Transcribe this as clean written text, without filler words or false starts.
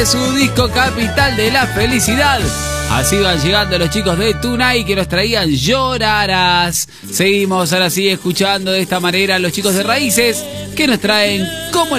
Su disco Capital de la Felicidad. Así van llegando los chicos de Tonight que nos traían Llorarás. Seguimos ahora sí escuchando de esta manera a los chicos de Raíces que nos traen Como